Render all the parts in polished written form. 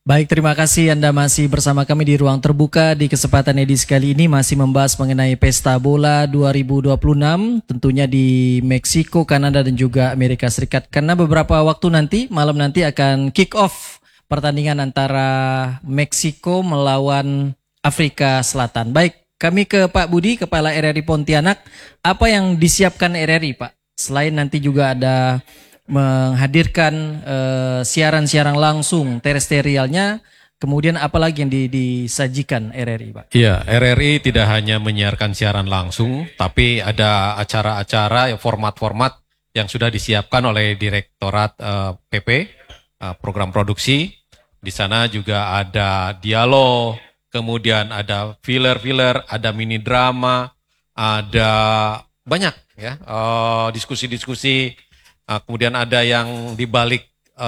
Baik, terima kasih Anda masih bersama kami di Ruang Terbuka. Di kesempatan edisi kali ini masih membahas mengenai Pesta Bola 2026, tentunya di Meksiko, Kanada, dan juga Amerika Serikat. Karena beberapa waktu nanti, malam nanti akan kick off pertandingan antara Meksiko melawan Afrika Selatan. Baik, kami ke Pak Budi, Kepala RRI Pontianak. Apa yang disiapkan RRI, Pak? Selain nanti juga ada menghadirkan siaran-siaran langsung terestrialnya, kemudian apa lagi yang disajikan RRI, Pak? Iya, RRI tidak hanya menyiarkan siaran langsung, tapi ada acara-acara, format-format yang sudah disiapkan oleh Direktorat PP, program produksi. Di sana juga ada dialog, kemudian ada filler-filler, ada mini drama, ada banyak ya diskusi-diskusi. Kemudian ada yang dibalik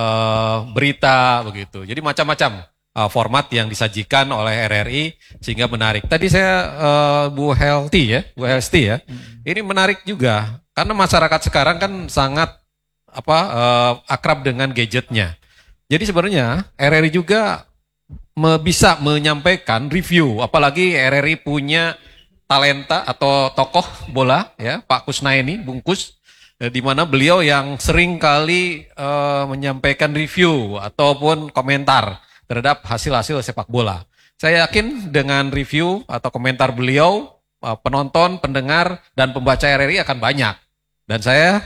berita begitu. Jadi macam-macam format yang disajikan oleh RRI sehingga menarik. Tadi saya Bu Helti ya. Ini menarik juga karena masyarakat sekarang kan sangat akrab dengan gadgetnya. Jadi sebenarnya RRI juga bisa menyampaikan review, apalagi RRI punya talenta atau tokoh bola ya, Pak Kusnaini, Bung Kus, di mana beliau yang sering kali menyampaikan review ataupun komentar terhadap hasil-hasil sepak bola. Saya yakin dengan review atau komentar beliau, penonton, pendengar, dan pembaca RRI akan banyak. Dan saya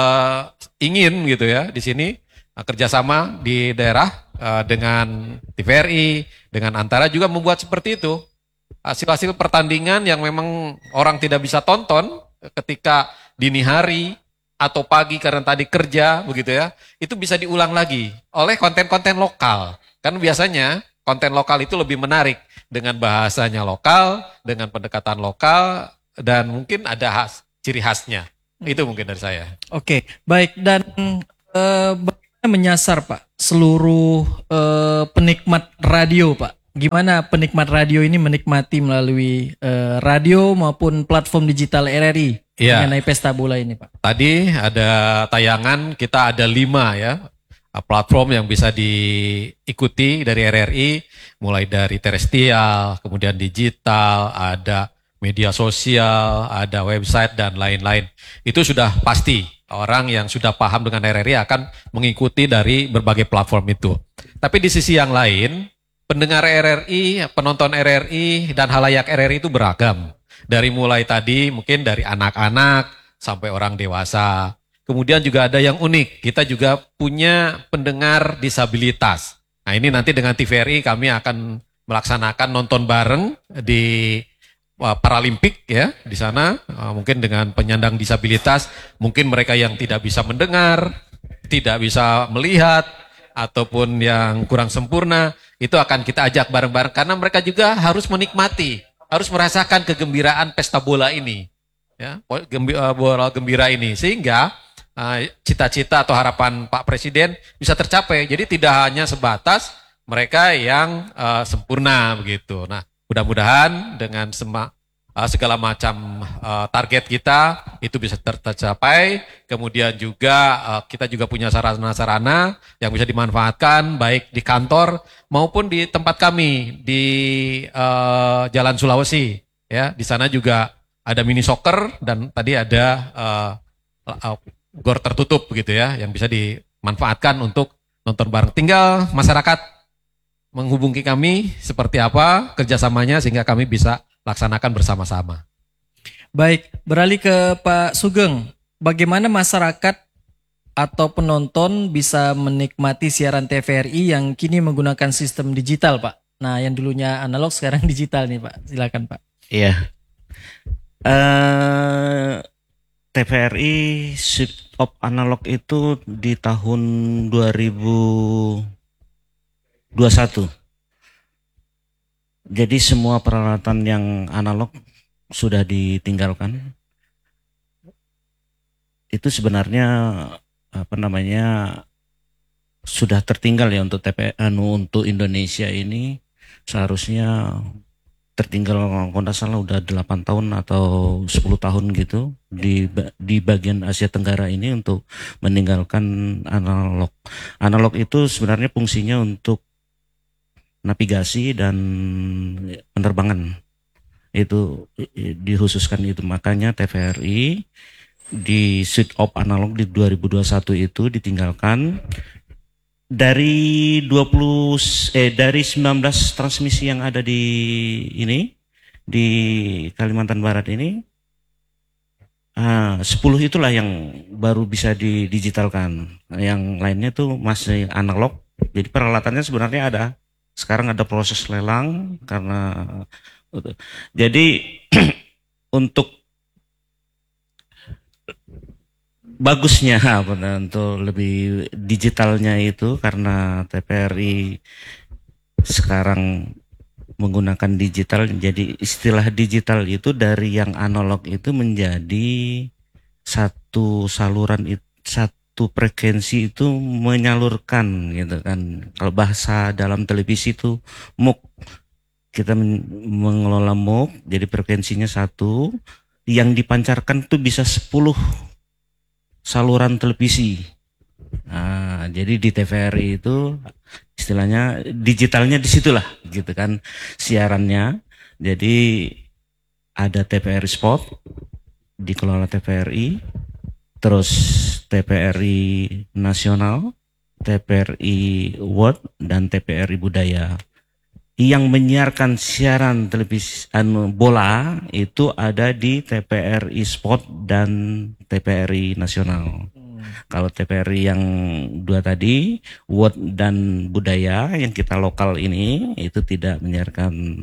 ingin gitu ya di sini kerjasama di daerah dengan TVRI, dengan Antara juga membuat seperti itu. Hasil-hasil pertandingan yang memang orang tidak bisa tonton ketika dini hari atau pagi karena tadi kerja begitu ya, itu bisa diulang lagi oleh konten-konten lokal. Kan biasanya konten lokal itu lebih menarik dengan bahasanya lokal, dengan pendekatan lokal, dan mungkin ada ciri khasnya. Itu mungkin dari saya. Oke, baik. Dan bagaimana menyasar Pak seluruh penikmat radio, Pak? Gimana penikmat radio ini menikmati melalui radio maupun platform digital RRI? Iya. Mengenai pesta bola ini, Pak. Tadi ada tayangan, kita ada 5 ya platform yang bisa diikuti dari RRI, mulai dari terestrial, kemudian digital, ada media sosial, ada website dan lain-lain. Itu sudah pasti orang yang sudah paham dengan RRI akan mengikuti dari berbagai platform itu. Tapi di sisi yang lain, pendengar RRI, penonton RRI dan halayak RRI itu beragam. Dari mulai tadi mungkin dari anak-anak sampai orang dewasa. Kemudian juga ada yang unik, kita juga punya pendengar disabilitas. Nah ini nanti dengan TVRI kami akan melaksanakan nonton bareng di Paralimpik ya di sana. Mungkin dengan penyandang disabilitas, mungkin mereka yang tidak bisa mendengar, tidak bisa melihat, ataupun yang kurang sempurna, itu akan kita ajak bareng-bareng karena mereka juga harus menikmati, harus merasakan kegembiraan pesta bola ini, ya, bola gembira ini, sehingga cita-cita atau harapan Pak Presiden bisa tercapai. Jadi tidak hanya sebatas mereka yang sempurna begitu. Nah, mudah-mudahan dengan segala macam target kita itu bisa tercapai. Kemudian juga kita juga punya sarana-sarana yang bisa dimanfaatkan baik di kantor maupun di tempat kami di Jalan Sulawesi. Ya, di sana juga ada mini soccer dan tadi ada gor tertutup begitu ya, yang bisa dimanfaatkan untuk nonton bareng. Tinggal masyarakat menghubungi kami seperti apa kerjasamanya sehingga kami bisa laksanakan bersama-sama. Baik, beralih ke Pak Sugeng. Bagaimana masyarakat atau penonton bisa menikmati siaran TVRI yang kini menggunakan sistem digital, Pak? Nah, yang dulunya analog sekarang digital nih, Pak. Silakan, Pak. Iya. TVRI shift of analog itu di tahun 2021. Jadi semua peralatan yang analog sudah ditinggalkan. Itu sebenarnya sudah tertinggal ya untuk untuk Indonesia ini. Seharusnya tertinggal kalau tidak salah udah 8 tahun atau 10 tahun gitu di bagian Asia Tenggara ini untuk meninggalkan analog. Analog itu sebenarnya fungsinya untuk navigasi dan penerbangan. Itu dikhususkan itu, makanya TVRI di switch off analog di 2021 itu ditinggalkan. Dari 19 transmisi yang ada di di Kalimantan Barat ini, 10 itulah yang baru bisa didigitalkan. Yang lainnya tuh masih analog. Jadi peralatannya sebenarnya ada. Sekarang ada proses lelang karena jadi untuk bagusnya untuk lebih digitalnya itu karena TVRI sekarang menggunakan digital, jadi istilah digital itu dari yang analog itu menjadi satu saluran, satu frekuensi itu menyalurkan gitu kan. Kalau bahasa dalam televisi itu MOOC, kita mengelola MOOC, jadi frekuensinya satu, yang dipancarkan itu bisa 10 saluran televisi. Nah, jadi di TVRI itu istilahnya digitalnya disitulah gitu kan siarannya. Jadi ada TVRI Sport dikelola TVRI, terus TVRI Nasional, TVRI World, dan TVRI Budaya. Yang menyiarkan siaran televisi bola itu ada di TVRI Sport dan TVRI Nasional. Kalau TVRI yang dua tadi, World dan Budaya, yang kita lokal ini itu tidak menyiarkan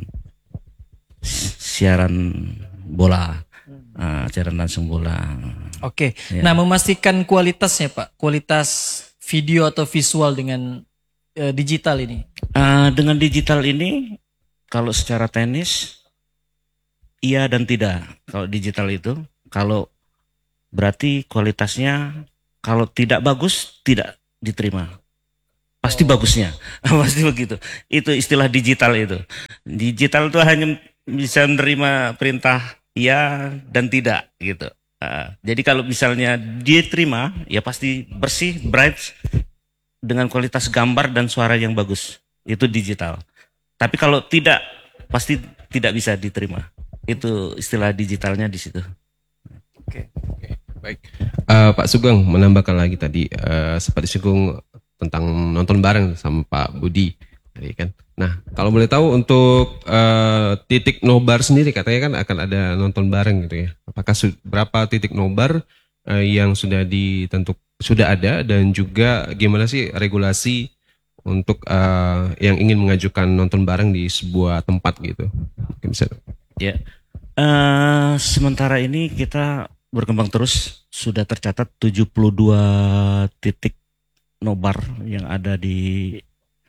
siaran bola, siaran langsung bola. Oke. Ya. Nah, memastikan kualitasnya Pak, kualitas video atau visual dengan digital ini. Dengan digital ini, kalau secara teknis, iya dan tidak. Kalau digital itu, kalau berarti kualitasnya, kalau tidak bagus, tidak diterima. Pasti bagusnya, pasti begitu. Itu istilah digital itu. Digital itu hanya bisa menerima perintah iya dan tidak gitu. Jadi kalau misalnya dia terima, ya pasti bersih, bright, dengan kualitas gambar dan suara yang bagus. Itu digital. Tapi kalau tidak, pasti tidak bisa diterima. Itu istilah digitalnya di situ. Oke. Baik. Pak Sugeng menambahkan lagi tadi seperti singgung tentang nonton bareng sama Pak Budi tadi kan. Nah, kalau boleh tahu untuk titik nobar sendiri katanya kan akan ada nonton bareng gitu ya. Apakah berapa titik nobar yang sudah sudah ada, dan juga gimana sih regulasi untuk yang ingin mengajukan nonton bareng di sebuah tempat gitu? Mungkin bisa. Ya. Sementara ini kita berkembang terus, sudah tercatat 72 titik nobar yang ada di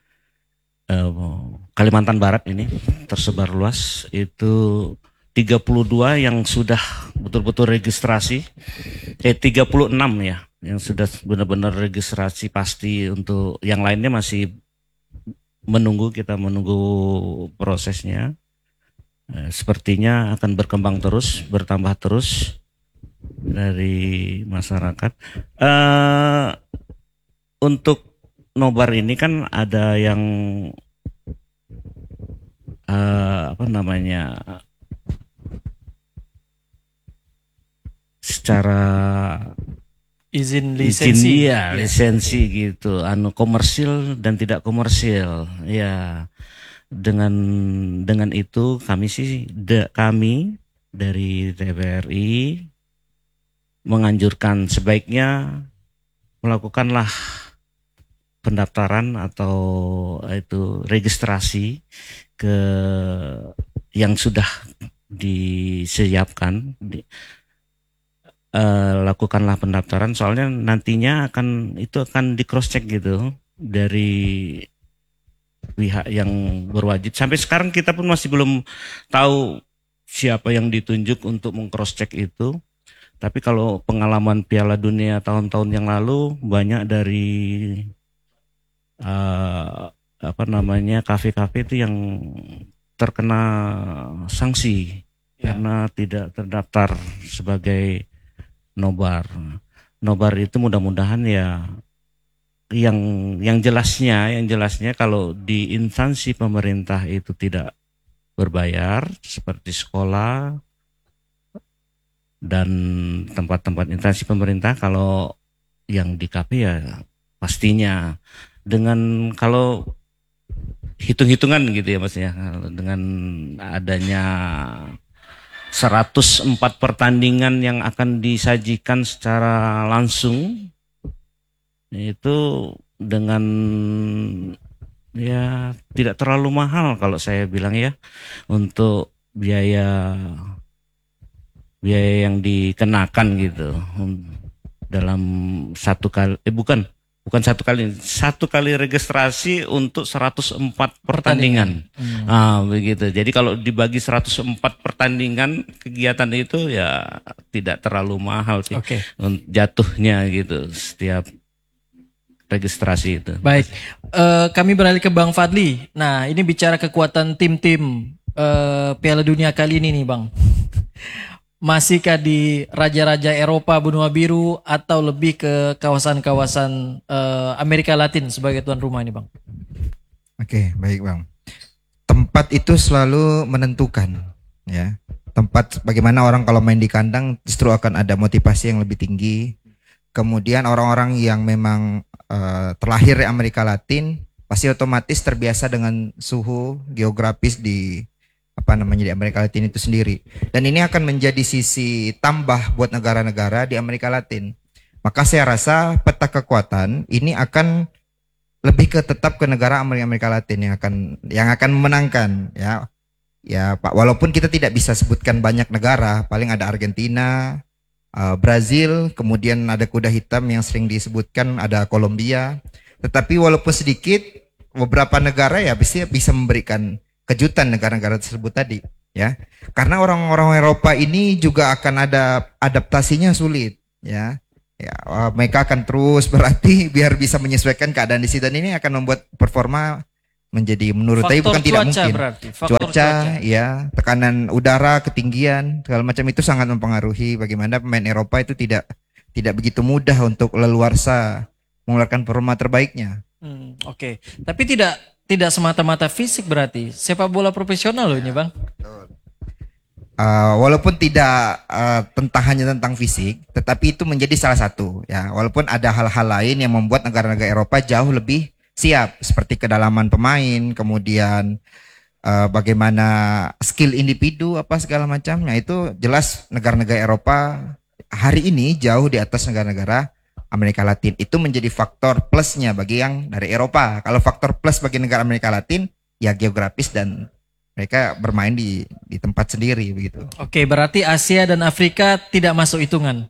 Kalimantan Barat ini, tersebar luas. Itu 32 yang sudah betul-betul registrasi, 36 ya, yang sudah benar-benar registrasi pasti. Untuk yang lainnya masih kita menunggu prosesnya. Sepertinya akan berkembang terus, bertambah terus dari masyarakat. Untuk nobar ini kan ada yang secara izin lisensi. Lisensi gitu, komersil dan tidak komersil ya. Dengan itu kami dari TVRI menganjurkan sebaiknya melakukanlah pendaftaran atau itu registrasi ke yang sudah disiapkan. Lakukanlah pendaftaran, soalnya nantinya akan di cross check gitu dari pihak yang berwajib. Sampai sekarang kita pun masih belum tahu siapa yang ditunjuk untuk meng-cross check itu. Tapi kalau pengalaman Piala Dunia tahun-tahun yang lalu, banyak dari kafe-kafe itu yang terkena sanksi karena tidak terdaftar sebagai nobar. Nobar itu mudah-mudahan ya yang jelasnya kalau di instansi pemerintah itu tidak berbayar seperti sekolah dan tempat-tempat instansi pemerintah, kalau yang di KP ya pastinya dengan kalau hitung-hitungan gitu ya Mas ya, dengan adanya 104 pertandingan yang akan disajikan secara langsung, itu dengan ya tidak terlalu mahal kalau saya bilang ya, untuk biaya yang dikenakan gitu dalam satu kali satu kali registrasi untuk 104 pertandingan. Begitu. Jadi kalau dibagi 104 pertandingan kegiatan itu ya tidak terlalu mahal sih. Jatuhnya gitu setiap registrasi itu. Baik, kami beralih ke Bang Fadli. Nah, ini bicara kekuatan tim-tim Piala Dunia kali ini nih Bang. Masihkah di raja-raja Eropa benua biru atau lebih ke kawasan-kawasan Amerika Latin sebagai tuan rumah ini Bang? Oke, baik Bang. Tempat itu selalu menentukan ya. Tempat bagaimana orang kalau main di kandang justru akan ada motivasi yang lebih tinggi. Kemudian orang-orang yang memang terlahir di Amerika Latin pasti otomatis terbiasa dengan suhu geografis di di Amerika Latin itu sendiri. Dan ini akan menjadi sisi tambah buat negara-negara di Amerika Latin. Maka saya rasa peta kekuatan ini akan lebih tetap ke negara Amerika Latin yang akan memenangkan ya. Ya Pak, walaupun kita tidak bisa sebutkan banyak negara, paling ada Argentina, Brazil, kemudian ada kuda hitam yang sering disebutkan, ada Kolombia. Tetapi walaupun sedikit, beberapa negara ya bisa memberikan kejutan negara-negara tersebut tadi ya. Karena orang-orang Eropa ini juga akan ada adaptasinya sulit ya. Ya, mereka akan terus berarti biar bisa menyesuaikan keadaan di situ, dan ini akan membuat performa menjadi menurut saya bukan tidak mungkin. Cuaca ya, tekanan udara, ketinggian, segala macam itu sangat mempengaruhi bagaimana pemain Eropa itu tidak begitu mudah untuk leluasa mengeluarkan performa terbaiknya. Oke. Tapi tidak semata-mata fisik berarti. Sepak bola profesional loh ini Bang. Walaupun tidak hanya tentang fisik, tetapi itu menjadi salah satu ya. Walaupun ada hal-hal lain yang membuat negara-negara Eropa jauh lebih siap, seperti kedalaman pemain, kemudian bagaimana skill individu apa segala macamnya, itu jelas negara-negara Eropa hari ini jauh di atas negara-negara Amerika Latin. Itu menjadi faktor plusnya bagi yang dari Eropa. Kalau faktor plus bagi negara Amerika Latin ya geografis dan mereka bermain di tempat sendiri begitu. Oke, berarti Asia dan Afrika tidak masuk hitungan.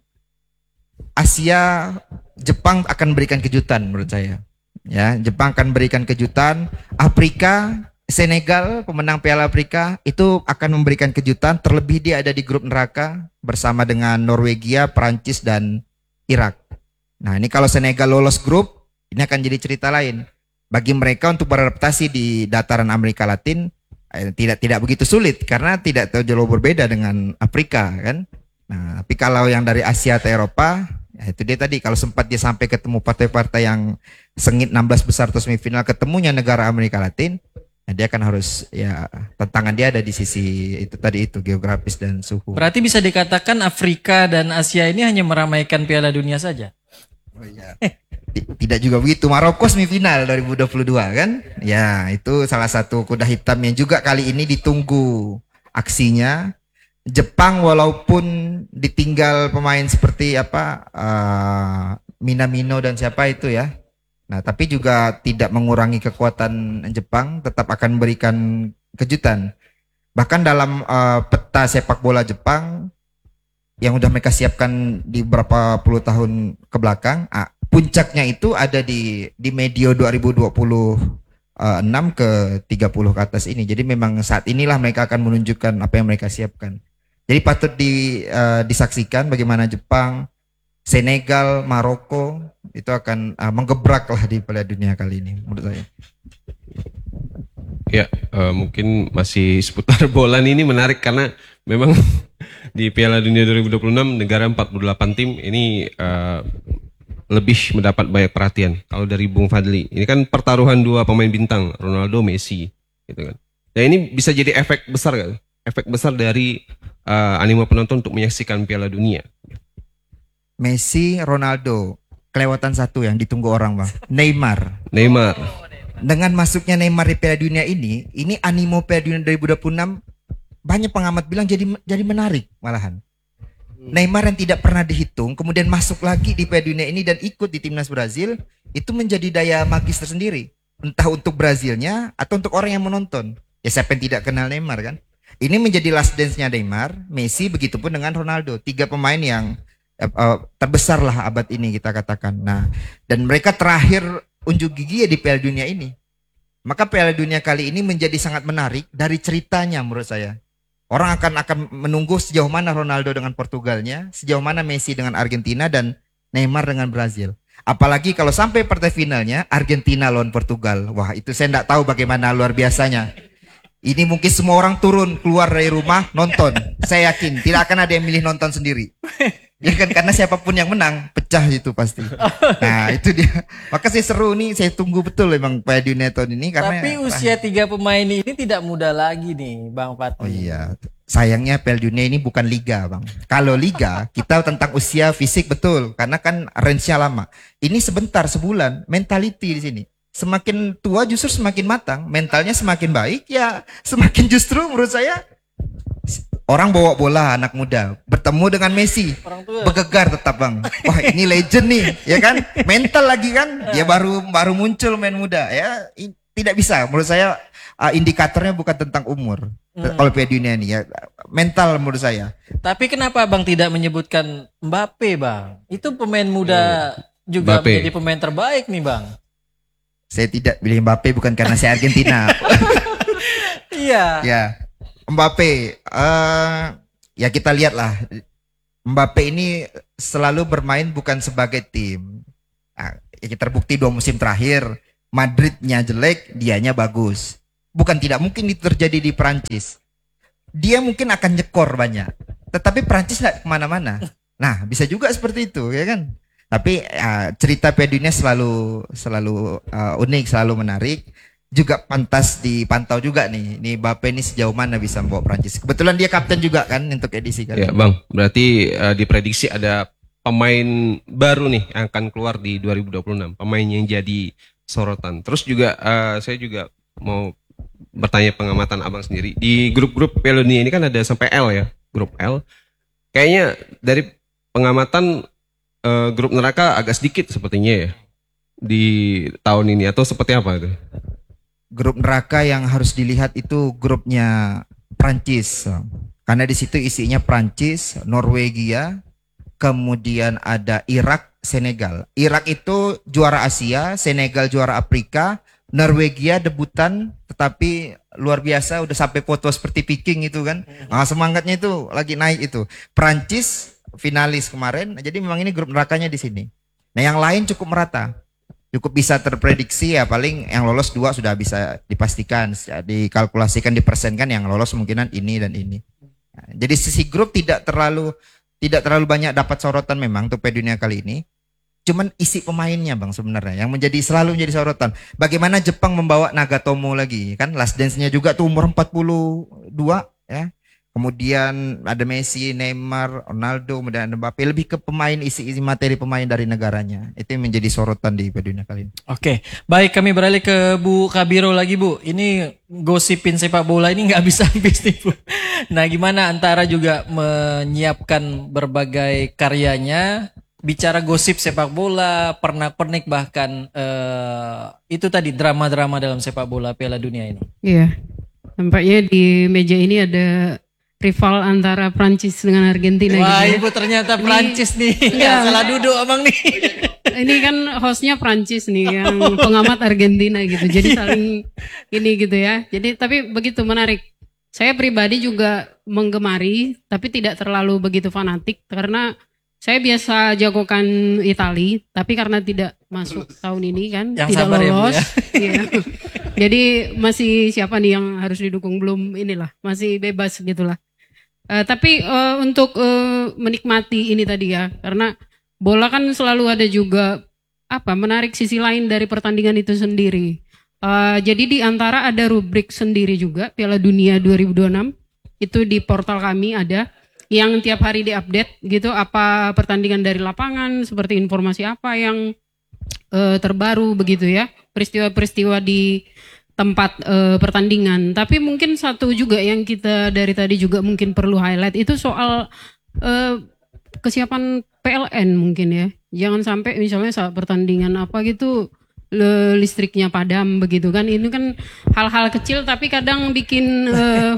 Asia, Jepang akan berikan kejutan menurut saya. Ya, Jepang akan berikan kejutan. Afrika, Senegal pemenang Piala Afrika itu akan memberikan kejutan, terlebih dia ada di grup neraka bersama dengan Norwegia, Prancis dan Irak. Nah, ini kalau Senegal lolos grup, ini akan jadi cerita lain. Bagi mereka untuk beradaptasi di dataran Amerika Latin tidak begitu sulit karena tidak jauh berbeda dengan Afrika kan. Nah, tapi kalau yang dari Asia atau Eropa, ya itu dia tadi, kalau sempat dia sampai ketemu partai-partai yang sengit 16 besar atau semifinal, ketemunya negara Amerika Latin, nah dia akan harus ya tantangan dia ada di sisi itu tadi, itu geografis dan suhu. Berarti bisa dikatakan Afrika dan Asia ini hanya meramaikan Piala Dunia saja. Oh iya. Tidak juga begitu. Maroko semifinal 2022 kan? Ya, itu salah satu kuda hitam yang juga kali ini ditunggu aksinya. Jepang walaupun ditinggal pemain seperti Minamino dan siapa itu ya. Nah, tapi juga tidak mengurangi kekuatan Jepang, tetap akan memberikan kejutan. Bahkan dalam peta sepak bola Jepang yang udah mereka siapkan di beberapa puluh tahun ke belakang, puncaknya itu ada di medio 2026 ke 30 ke atas ini. Jadi memang saat inilah mereka akan menunjukkan apa yang mereka siapkan. Jadi patut disaksikan bagaimana Jepang, Senegal, Maroko itu akan menggebrak lah di Piala Dunia kali ini menurut saya. Ya, mungkin masih seputar bola ini menarik karena memang di Piala Dunia 2026 negara 48 tim ini lebih mendapat banyak perhatian? Kalau dari Bung Fadli, ini kan pertaruhan dua pemain bintang, Ronaldo, Messi, gitu kan. Dan ini bisa jadi efek besar kan? Efek besar dari animo penonton untuk menyaksikan Piala Dunia. Messi, Ronaldo, kelewatan satu yang ditunggu orang bang, Neymar. Dengan masuknya Neymar di Piala Dunia ini animo Piala Dunia 2026 banyak pengamat bilang jadi menarik malahan. Neymar yang tidak pernah dihitung kemudian masuk lagi di Piala Dunia ini dan ikut di timnas Brazil, itu menjadi daya magis tersendiri. Entah untuk Brazilnya atau untuk orang yang menonton. Ya siapa yang tidak kenal Neymar kan? Ini menjadi last dance-nya Neymar, Messi, begitupun dengan Ronaldo. 3 pemain yang terbesar lah abad ini kita katakan. Nah, dan mereka terakhir unjuk gigi ya di Piala Dunia ini. Maka Piala Dunia kali ini menjadi sangat menarik dari ceritanya menurut saya. Orang akan menunggu sejauh mana Ronaldo dengan Portugalnya, sejauh mana Messi dengan Argentina, dan Neymar dengan Brazil. Apalagi kalau sampai partai finalnya Argentina lawan Portugal. Wah, itu saya tidak tahu bagaimana luar biasanya. Ini mungkin semua orang turun keluar dari rumah nonton. Saya yakin tidak akan ada yang milih nonton sendiri. Ya kan, karena siapapun yang menang pecah itu pasti. Nah itu dia. Maka saya seru nih, saya tunggu betul memang Piala Dunia tahun ini karena. Tapi usia 3 pemain ini tidak muda lagi nih Bang Fatih. Oh iya, sayangnya Piala Dunia ini bukan liga bang. Kalau liga kita tentang usia fisik betul, karena kan range-nya lama. Ini sebentar, sebulan, mentality di sini. Semakin tua justru semakin matang, mentalnya semakin baik ya, semakin justru menurut saya. Orang bawa bola anak muda bertemu dengan Messi bergegar tetap bang. Wah ini legend nih ya kan, mental lagi kan, dia baru muncul main muda ya. Tidak bisa menurut saya, indikatornya bukan tentang umur. Kalau Piala Dunia ini ya mental menurut saya. Tapi kenapa bang tidak menyebutkan Mbappe bang? Itu pemain muda juga Mbappe menjadi pemain terbaik nih bang. Saya tidak pilih Mbappe bukan karena saya Argentina. Iya. Ya. Mbappe, ya kita lihatlah, Mbappe ini selalu bermain bukan sebagai tim. Nah, ya terbukti 2 musim terakhir, Madridnya jelek, dianya bagus. Bukan tidak mungkin itu terjadi di Prancis. Dia mungkin akan nyekor banyak, tetapi Prancis nggak kemana-mana. Nah, bisa juga seperti itu, ya kan? Tapi cerita Piala Dunia selalu unik, selalu menarik. Juga pantas dipantau juga nih. Ini Mbappe ini sejauh mana bisa membawa Prancis. Kebetulan dia kapten juga kan untuk edisi kali. Ya bang, berarti diprediksi ada pemain baru nih yang akan keluar di 2026. Pemain yang jadi sorotan. Terus juga saya juga mau bertanya pengamatan abang sendiri. Di grup-grup Piala Dunia ini kan ada sampai L ya, grup L. Kayaknya dari pengamatan grup neraka agak sedikit sepertinya ya di tahun ini, atau seperti apa itu? Grup neraka yang harus dilihat itu grupnya Prancis, karena di situ isinya Prancis, Norwegia, kemudian ada Irak, Senegal. Irak itu juara Asia, Senegal juara Afrika, Norwegia debutan tetapi luar biasa, udah sampai foto seperti Viking itu kan. Semangatnya itu lagi naik itu. Prancis finalis kemarin, jadi memang ini grup nerakanya di sini. Nah yang lain cukup merata. Cukup bisa terprediksi ya, paling yang lolos 2 sudah bisa dipastikan, dikalkulasikan, dipersenkan yang lolos kemungkinan ini dan ini. Nah, jadi sisi grup tidak terlalu banyak dapat sorotan memang untuk Piala Dunia kali ini. Cuman isi pemainnya bang sebenarnya yang selalu menjadi sorotan. Bagaimana Jepang membawa Nagatomo lagi kan, last dance-nya juga tuh umur 42 ya. Kemudian ada Messi, Neymar, Ronaldo, kemudian ada Mbappe. Lebih ke pemain, isi materi pemain dari negaranya. Itu yang menjadi sorotan di Piala Dunia kali ini. Oke, baik, kami beralih ke Bu Kabiro lagi Bu. Ini gosipin sepak bola ini nggak bisa habis nih Bu. Nah gimana Antara juga menyiapkan berbagai karyanya, bicara gosip sepak bola, pernak-pernik, bahkan itu tadi drama-drama dalam sepak bola Piala Dunia ini. Iya, tampaknya di meja ini ada rival antara Prancis dengan Argentina. Wah gitu ya. Ibu ternyata Prancis nih, Iya. salah duduk abang nih. Ini kan hostnya Prancis nih, yang pengamat Argentina gitu. Jadi saling ini gitu ya. Jadi tapi begitu menarik. Saya pribadi juga menggemari, tapi tidak terlalu begitu fanatik karena saya biasa jagokan Itali, tapi karena tidak masuk tahun ini kan, Yang tidak sabar ya, Bu, lolos. ya. Iya. Jadi masih siapa nih yang harus didukung, belum inilah, masih bebas gitulah. Tapi untuk menikmati ini tadi ya, karena bola kan selalu ada juga menarik sisi lain dari pertandingan itu sendiri. Jadi di antara ada rubrik sendiri juga Piala Dunia 2026 itu di portal kami ada yang tiap hari diupdate gitu apa pertandingan dari lapangan, seperti informasi apa yang terbaru begitu ya, peristiwa-peristiwa di tempat pertandingan. Tapi mungkin satu juga yang kita dari tadi juga mungkin perlu highlight itu soal kesiapan PLN mungkin ya. Jangan sampai misalnya saat pertandingan apa gitu listriknya padam begitu kan. Ini kan hal-hal kecil tapi kadang bikin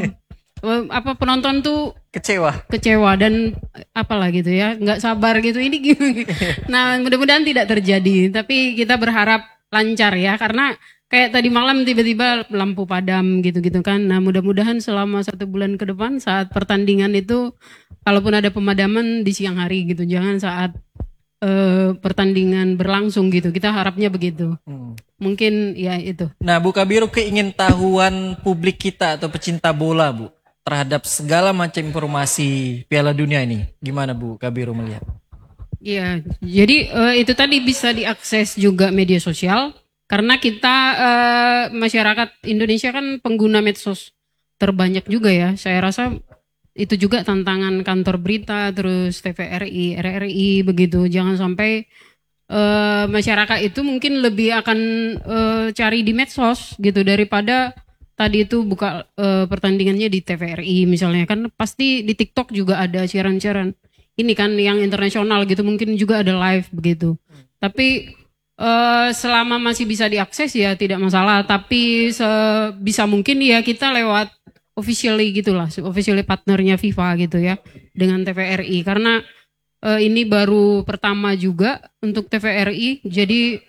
penonton tuh kecewa dan apalah gitu ya, nggak sabar gitu ini gimana. Nah mudah-mudahan tidak terjadi, tapi kita berharap lancar ya, karena kayak tadi malam tiba-tiba lampu padam gitu-gitu kan. Nah mudah-mudahan selama 1 bulan ke depan saat pertandingan itu kalaupun ada pemadaman di siang hari gitu, jangan saat pertandingan berlangsung gitu. Kita harapnya begitu. Mungkin ya itu. Nah, Bu Kabiru, keingintahuan publik kita atau pecinta bola, Bu, terhadap segala macam informasi Piala Dunia ini, gimana Bu Kabiru melihat? Iya, jadi itu tadi bisa diakses juga media sosial karena kita masyarakat Indonesia kan pengguna medsos terbanyak juga ya. Saya rasa itu juga tantangan kantor berita, terus TVRI, RRI begitu. Jangan sampai masyarakat itu mungkin lebih akan cari di medsos gitu daripada tadi itu buka pertandingannya di TVRI misalnya, kan pasti di TikTok juga ada siaran-siaran. Ini kan yang internasional gitu, mungkin juga ada live begitu. Tapi selama masih bisa diakses ya tidak masalah. Tapi sebisa mungkin ya kita lewat officially gitulah, officially partnernya FIFA gitu ya dengan TVRI. Karena ini baru pertama juga untuk TVRI. Jadi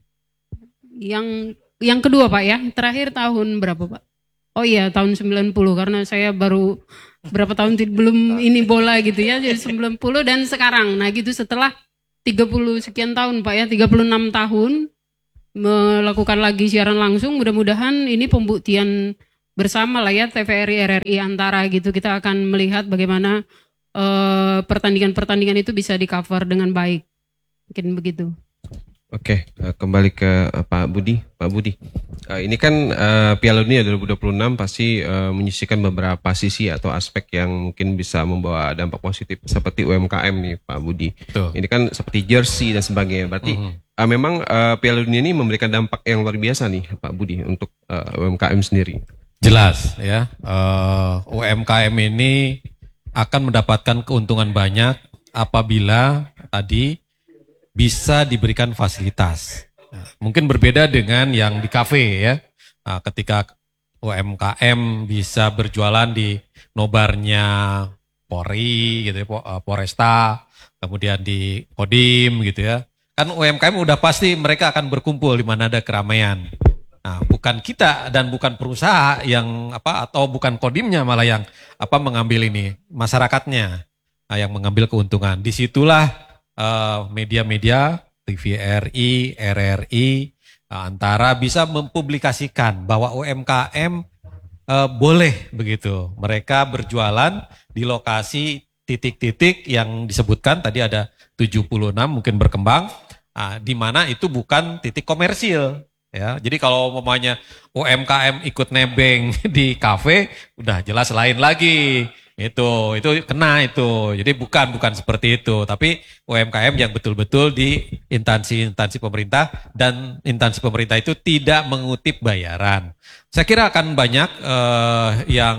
yang kedua Pak ya, terakhir tahun berapa Pak? Oh iya tahun 90, karena saya baru berapa tahun belum ini bola gitu ya, jadi 90 dan sekarang. Nah gitu setelah 30 sekian tahun Pak ya, 36 tahun melakukan lagi siaran langsung, mudah-mudahan ini pembuktian bersama lah ya TVRI, RRI antara gitu, kita akan melihat bagaimana pertandingan-pertandingan itu bisa di cover dengan baik. Mungkin begitu. Oke, kembali ke Pak Budi. Pak Budi, ini kan Piala Dunia 2026 pasti menyisihkan beberapa sisi atau aspek yang mungkin bisa membawa dampak positif seperti UMKM nih Pak Budi. Betul. Ini kan seperti jersey dan sebagainya. Berarti memang Piala Dunia ini memberikan dampak yang luar biasa nih Pak Budi untuk UMKM sendiri. Jelas ya, UMKM ini akan mendapatkan keuntungan banyak apabila tadi bisa diberikan fasilitas. Mungkin berbeda dengan yang di kafe ya. Ketika UMKM bisa berjualan di nobarnya Polri gitu ya, Polresta, kemudian di Kodim gitu ya. Kan UMKM udah pasti mereka akan berkumpul di mana ada keramaian. Nah, bukan kita dan bukan perusahaan yang atau bukan Kodimnya malah yang mengambil ini, masyarakatnya yang mengambil keuntungan. Disitulah media-media TVRI, RRI antara bisa mempublikasikan bahwa UMKM boleh begitu. Mereka berjualan di lokasi titik-titik yang disebutkan tadi ada 76 mungkin berkembang, di mana itu bukan titik komersil. Ya, jadi kalau umpamanya UMKM ikut nebeng di kafe, udah jelas lain lagi. Itu kena itu. Jadi bukan seperti itu, tapi UMKM yang betul-betul di instansi pemerintah, dan instansi pemerintah itu tidak mengutip bayaran. Saya kira akan banyak yang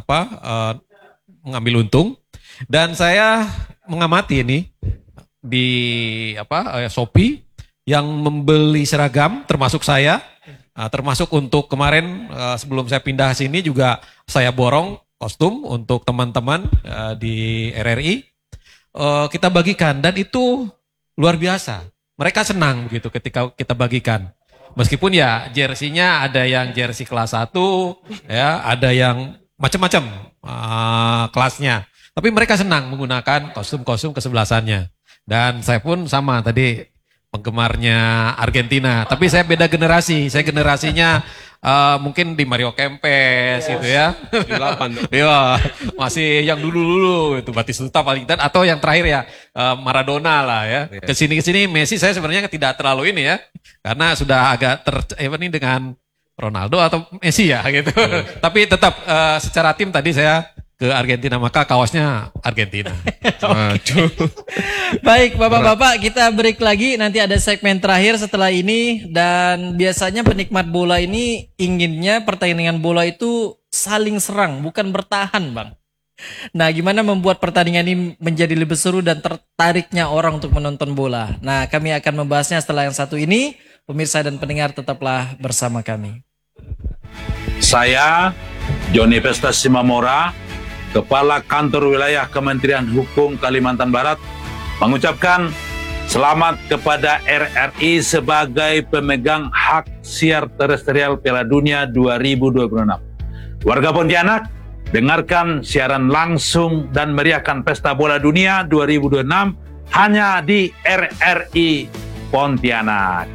mengambil untung, dan saya mengamati ini di Shopee yang membeli seragam, termasuk saya, termasuk untuk kemarin sebelum saya pindah sini juga saya borong kostum untuk teman-teman di RRI, kita bagikan dan itu luar biasa. Mereka senang gitu ketika kita bagikan. Meskipun ya jersey-nya ada yang jersey kelas 1, ya, ada yang macam-macam kelasnya. Tapi mereka senang menggunakan kostum-kostum kesebelasannya. Dan saya pun sama tadi penggemarnya Argentina, tapi saya beda generasi. Saya generasinya mungkin di Mario Kempes gitu ya. 8 Iya, masih yang dulu-dulu itu Batistuta paling dan atau yang terakhir ya Maradona lah ya. Kesini Messi saya sebenarnya tidak terlalu ini ya, karena sudah agak ini dengan Ronaldo atau Messi ya gitu. Tapi tetap secara tim tadi saya ke Argentina, maka kaosnya Argentina. Waduh. Baik, Bapak-bapak, kita break lagi. Nanti ada segmen terakhir setelah ini. Dan biasanya penikmat bola ini inginnya pertandingan bola itu saling serang, bukan bertahan, Bang. Nah, gimana membuat pertandingan ini menjadi lebih seru dan tertariknya orang untuk menonton bola? Nah, kami akan membahasnya setelah yang satu ini. Pemirsa dan pendengar, tetaplah bersama kami. Saya, Joni Pesta Simamora, Kepala Kantor Wilayah Kementerian Hukum Kalimantan Barat, mengucapkan selamat kepada RRI sebagai pemegang hak siar terestrial Piala Dunia 2026. Warga Pontianak, dengarkan siaran langsung dan meriahkan Pesta Bola Dunia 2026 hanya di RRI Pontianak.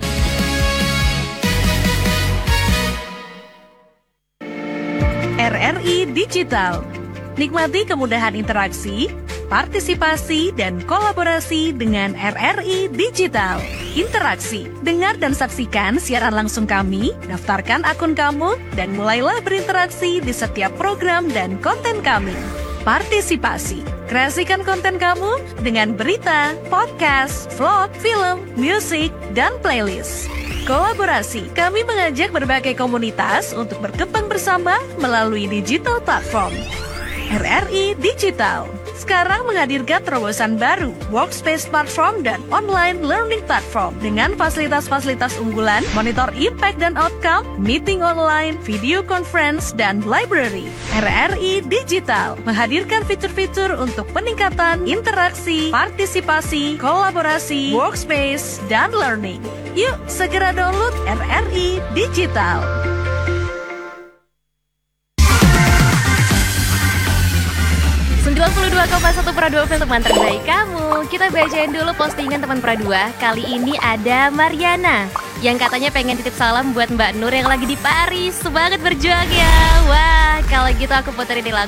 RRI Digital. Nikmati kemudahan interaksi, partisipasi, dan kolaborasi dengan RRI Digital. Interaksi, dengar dan saksikan siaran langsung kami, daftarkan akun kamu, dan mulailah berinteraksi di setiap program dan konten kami. Partisipasi, kreasikan konten kamu dengan berita, podcast, vlog, film, musik, dan playlist. Kolaborasi, kami mengajak berbagai komunitas untuk berkembang bersama melalui digital platform. RRI Digital sekarang menghadirkan terobosan baru, workspace platform dan online learning platform dengan fasilitas-fasilitas unggulan, monitor impact dan outcome, meeting online, video conference, dan library. RRI Digital menghadirkan fitur-fitur untuk peningkatan interaksi, partisipasi, kolaborasi, workspace, dan learning. Yuk, segera download RRI Digital. 92,1 Pro 2 FM teman terbaik kamu. Kita bacain dulu postingan teman Pro 2. Kali ini ada Mariana yang katanya pengen titip salam buat Mbak Nur yang lagi di Paris. Semangat berjuang ya. Wah, kalau gitu aku puterin di lagu